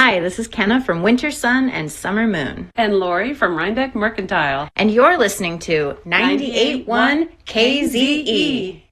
Hi, this is Kenna from Winter Sun and Summer Moon. And Lori from Rhinebeck Mercantile. And you're listening to 98.1 KZE.